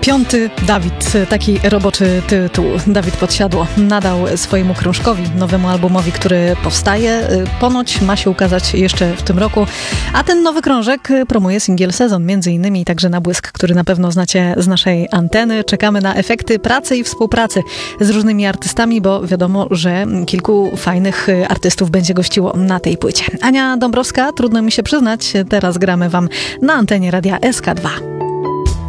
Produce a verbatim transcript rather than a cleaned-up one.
Piąty Dawid, taki roboczy tytuł. Dawid Podsiadło nadał swojemu krążkowi, nowemu albumowi, który powstaje. Ponoć ma się ukazać jeszcze w tym roku, a ten nowy krążek promuje singiel Sezon, między innymi także Na błysk, który na pewno znacie z naszej anteny. Czekamy na efekty pracy i współpracy z różnymi artystami, bo wiadomo, że kilku fajnych artystów będzie gościło na tej płycie. Ania Dąbrowska, trudno mi się przyznać, teraz gramy wam na antenie Radia S K dwa.